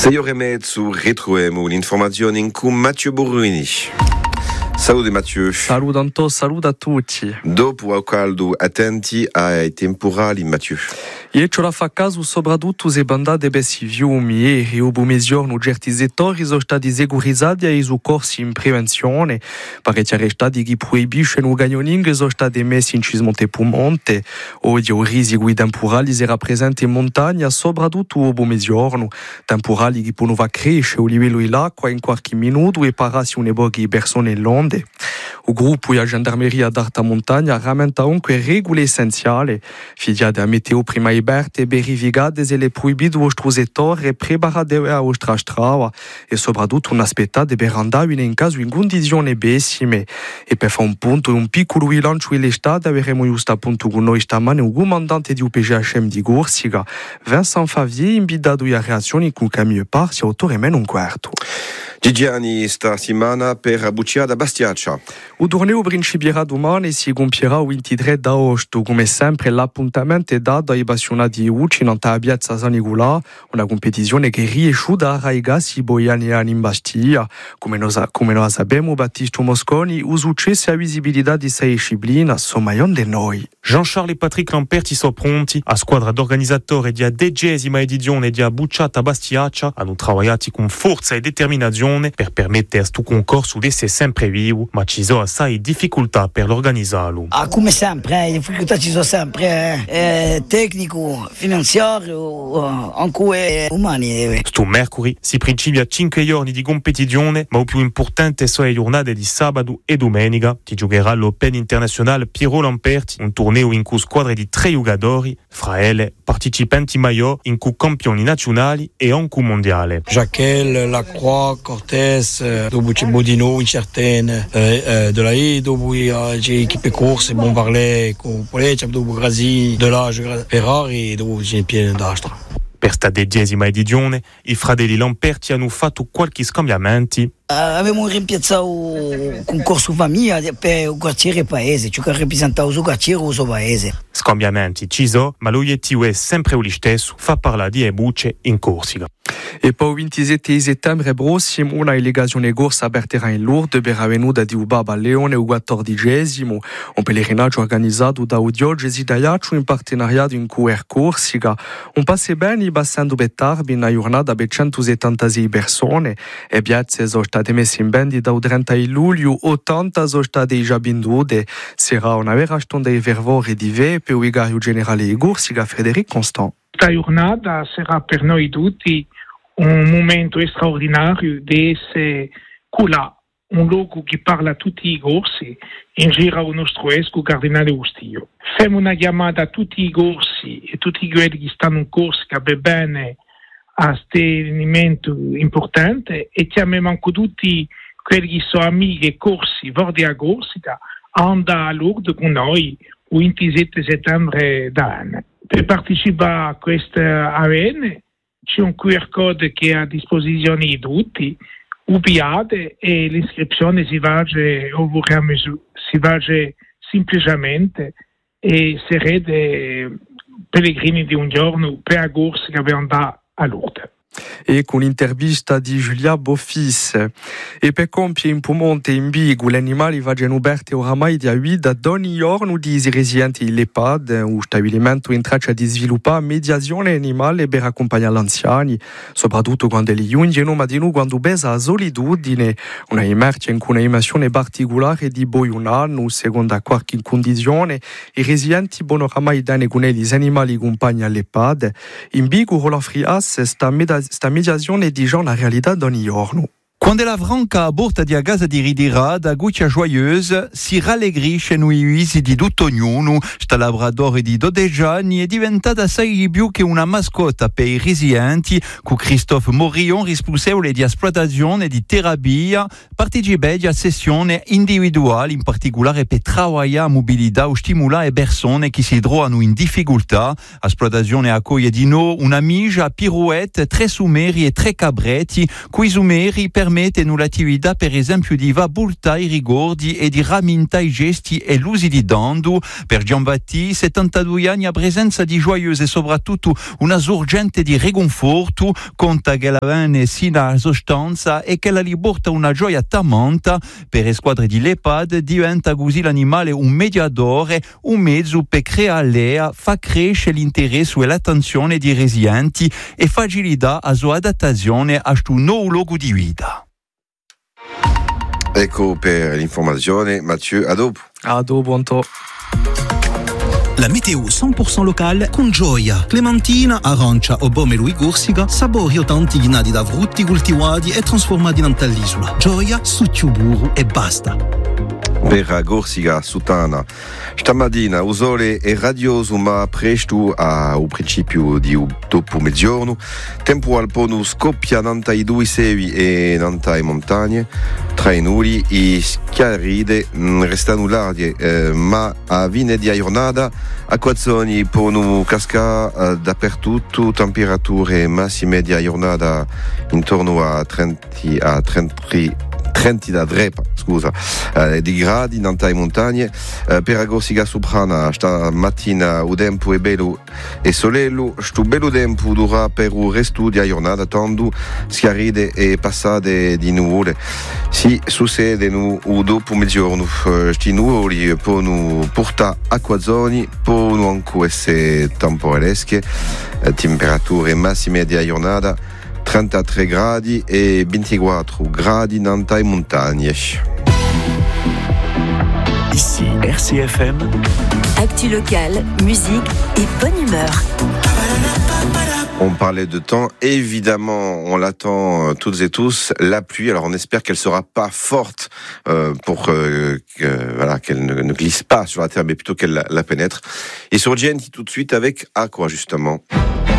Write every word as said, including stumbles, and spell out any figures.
sei ore e mezzo ritroviamo l'informazione con Matteo Burrini. Salute Matteo. Saluto Anto, saluto a tutti. Dopo al caldo, attenti ai temporali, Matteo. E ciò la fa caso soprattutto se bandate bessi fiumi e o bumegiorno certi settori sono stati securizzati ai soccorsi in prevenzione, perché c'è stati che proibiscono i canyoning sono stati messi in cismonte pumonte, o i rischi temporali si rappresentano in montagna, soprattutto o bumegiorno, temporali che possono crescere il livello dell'acqua in qualche minuto e pararsi una poche persone in onde. Il gruppo della gendarmeria d'Alta Montagna rammenta anche regole essenziali, figliate a meteo prima iberte, verificate se le proibite il vostro settore e preparate la vostra strada e soprattutto non aspettate per andare in caso in condizioni pessime. E per fare un punto, un piccolo bilancio dell'estate avremo giusto appunto con noi stamane il comandante di U P G H M di Corsica, Vincent Favier, invitato a reazioni con Camille Parsi, autore meno un quarto. Gigiani sta settimana per Buccia da Bastiaccia. Il torneo principierà domani e si compierà il ventitré d'agosto. Come sempre l'appuntamento è dato ai appassionati ucci in Piazza San Nicolò, una competizione che riesce a arraigare i boiani in Bastia. Come noi, come noi sappiamo, Battista Mosconi, il successo e la visibilità di questa disciplina sono di noi. Jean-Charles e Patrick Lamperti sono pronti. A squadra d'organizzatore di decima edizione di Bucciata Bastiaccia hanno lavorato con forza e determinazione per permettere a questo concorso di essere sempre vivo, ma ci sono assai difficoltà per l'organizzarlo. Ah, come sempre, eh, difficoltà ci sono sempre, eh, eh, tecnico, finanziario, anche umani. Sto mercoledì si principia cinque giorni di competizione, ma il più importante sono le giornate di sabato e domenica. Ti giocherà l'Open International Piero Lamperti, un torneo in cui squadre di tre giocatori, fra elle partecipanti maggiori, in cui campioni nazionali e anche mondiali. Jacquel, Lacroix, Cortés, dopo c'è Bodino, Incertaine, eh, de la E, dopo c'è équipe corse, Bonvarlet, con Poleccia, dopo Grasi, Delage, Ferrari, dopo c'è Piede d'Astra. Per questa decima edizione, i fratelli Lamperti hanno fatto qualche scambiamenti. Uh, abbiamo rimpiazzato il concorso famiglia per il quartiere paese, cioè che rappresenta il quartiere e il paese. Scambiamenti ci sono, ma l'obiettivo è sempre lo stesso, fa parlare di Ebucce in Corsica. E poi il ventisette settembre prossimo una delegazione corsa aperterà in Lourdes per la venuta di Baba Leone il quattordicesimo, un pellegrinaggio organizzato da Diocesi d'Ajaccio in partenariato in Q R Corsica. Un passe bene passando per tardi in una giornata per centosettantasei persone e piazze sono state messe in vendita il trenta luglio, ottanta sono state già vendute. Sarà una vera stonda di fervore di ve per il vicario generale di Corsica, Frédéric Constant. Questa giornata sarà per noi tutti un momento straordinario di essere là, un luogo che parla a tutti i corsi, in giro al nostro esco cardinale Ustillo. Facciamo una chiamata a tutti i corsi e tutti quelli che stanno in Corsica per bene a questo avvenimento importante e chiamiamo anche tutti quelli che sono amici e corsi fuori a Corsica a andare a Lourdes con noi il ventisette settembre d'anno. Per partecipare a questo evento c'è un Q R code che è a disposizione di tutti, ubiate e l'iscrizione si fa si fa semplicemente e sarete pellegrini di un giorno per a Corsica per andare a Lourdes. E con l'intervista di Giulia Bofis. E per compiere in Piemonte in Bigo, gli animali vanno aperti oramai di guida da ogni giorno di residenti in Lepad, un stabilimento in traccia di sviluppare mediazione animale per accompagnare gli anziani, soprattutto quando li giungono, ma di noi quando pesa la solitudine, una emerge in una emozione particolare di poi un anno, secondo qualche condizione, i residenti possono oramai dare con gli animali compagni all'Epad. In Bigo, Roland Frias sta med- sta mediazione di già una realtà d'ogni giorno. Quando la franca a borta di casa di ridira da guccia joyeuse si rallegrisce noi uisi di tutto ognuno. Sta labradore di dodici anni è diventata assai di più che una mascotta per i residenti, con Christophe Morillon, responsabile di esploitazione e di terapia, partecipa a sessioni individuali, in particolare per lavorare a mobilità o stimolare persone che si trovano in difficoltà. Esploitazione accoglie di nuovo un'amica, pirouette, tre sumeri e tre cabretti, cui sumeri per permettono l'attività per esempio di vabbulta i rigordi e di raminta i gesti e l'usi di dando. Per Gianbatti, settantadue anni a presenza di gioiosa e soprattutto una sorgente di riconforto, conta che la vene sino a sostanza e che la li porta una gioia tamanta. Per le squadre di Lepad diventa così l'animale un mediatore, un mezzo per creare l'ea, fa crescere l'interesse e l'attenzione dei residenti e facilita la sua adattazione a questo nuovo luogo di vita. Ecco per l'informazione, Mathieu, a dopo. A dopo, Anto. La météo cent pour cent locale con gioia. Clementina, arancia o pomelo e corsica, sapori o tanti ghinati da frutti coltivati e trasformati in dall'isola. Gioia, succiuburu e basta. Per Corsica, Sutana. Stamattina il sole è radioso ma presto al principio di dopo mezzogiorno. Tempo al pono scoppia nanta i due sevi e nanta i montagne. Tra i nuli e schiaride restano larghe, eh, ma a fine di giornata acquazzoni pono casca eh, dappertutto, temperature massime di giornata intorno a trenta a trenta trenta da drepa, scusa, eh, di gradi in tante montagne. Eh, per Corsica Soprana stamattina il tempo è bello e solello, sto bello tempo dura per il resto di giornata, tanto schiaride e passate di nuvole. Si succedono dopo mezzogiorno, questi nuvoli possono portare acquazzoni, possono anche essere temporalesche, eh, temperature massime di giornata trentatré gradi e ventiquattro gradi in tante montagne. Ici R C F M. Actu locale, musique et bonne humeur. On parlait de temps, évidemment, on l'attend toutes et tous, la pluie. Alors on espère qu'elle sera pas forte euh, pour euh, que, voilà, qu'elle ne, ne glisse pas sur la terre, mais plutôt qu'elle la, la pénètre. Et sur G N T tout de suite avec Aqua justement.